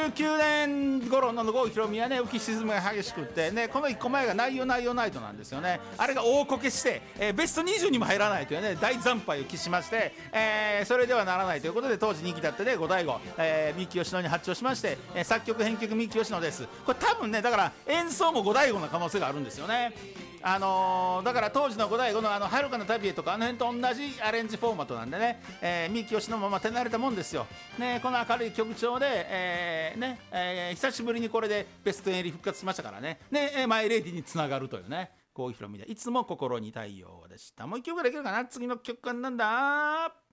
89年頃の郷ひろみはね浮き沈みが激しくってね、この1個前が内容ナイトなんですよね。あれが大こけして、ベスト20にも入らないというね大惨敗を喫しまして、それではならないということで当時人気だったね五醍醐、三木吉野に発注しまして、作曲編曲三木吉野です。これ多分ねだから演奏も五醍醐の可能性があるんですよね。だから当時の五醍醐の遥かな旅へとかあの辺と同じアレンジフォーマットなんでね、三木吉野もまあ手慣れたもんですよ、ね、この明るい曲調で、久しぶりにこれでベスト10入り復活しましたからね、マイレディにつながるというね郷ひろみでいつも心に太陽でした。もう一曲できるかな。次の曲はなんだ。